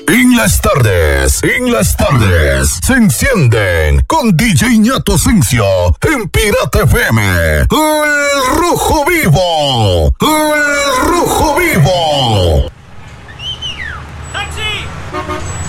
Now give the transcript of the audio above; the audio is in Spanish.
En las tardes, se encienden con DJ Ñato Asensio en Pirata FM. El Rojo Vivo. El